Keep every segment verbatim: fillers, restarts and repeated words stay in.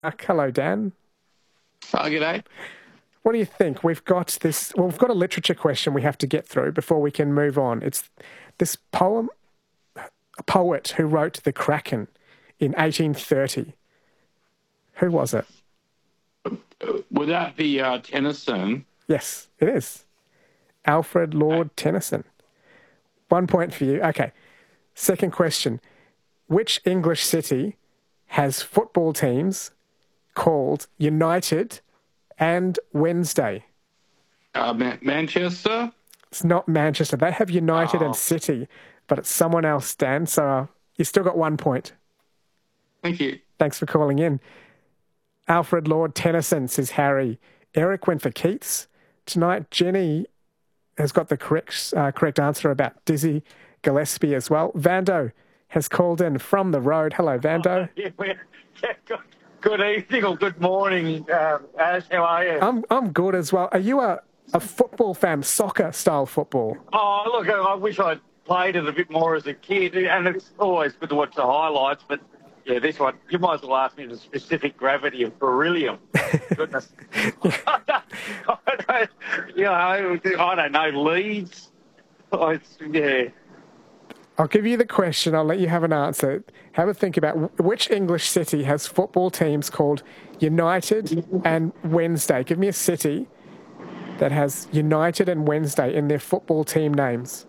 Uh, hello, Dan. Oh, g'day. What do you think? We've got this. Well, we've got a literature question we have to get through before we can move on. It's this poem, a poet who wrote The Kraken in eighteen thirty. Who was it? Would that be uh, Tennyson? Yes, it is. Alfred Lord Tennyson. One point for you. Okay. Second question. Which English city has football teams called United and Wednesday? Uh, Man- Manchester? It's not Manchester. They have United Oh. and City, but it's someone else, Dan. So uh, you still got one point. Thank you. Thanks for calling in. Alfred Lord Tennyson, says Harry. Eric went for Keats. Tonight, Jenny has got the correct uh, correct answer about Dizzy Gillespie as well. Vando has called in from the road. Hello, Vando. Yeah, we're- yeah, good, good evening or good morning, um, Ash. How are you? I'm I'm good as well. Are you a, a football fan, soccer style football? oh, look, I, I wish I'd played it a bit more as a kid, and it's always good to watch the highlights, but yeah, this one, you might as well ask me the specific gravity of beryllium. Goodness. I don't, you know, I don't know, Leeds. Oh, it's, yeah. I'll give you the question. I'll let you have an answer. Have a think about which English city has football teams called United and Wednesday. Give me a city that has United and Wednesday in their football team names.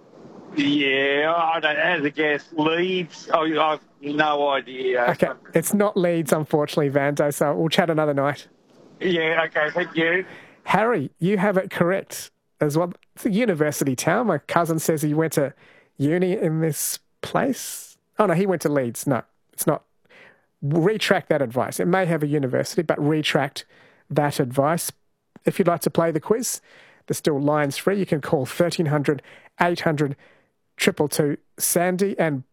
Yeah, I don't have to guess. Leeds. Oh, I've no idea. Okay, it's not Leeds, unfortunately, Vando, so we'll chat another night. Yeah, okay, thank you. Harry, you have it correct as well. It's a university town. My cousin says he went to uni in this place. Oh, no, he went to Leeds. No, it's not. Retract that advice. It may have a university, but retract that advice. If you'd like to play the quiz, there's still lines free. You can call thirteen hundred, eight hundred, two two two, Sandy, and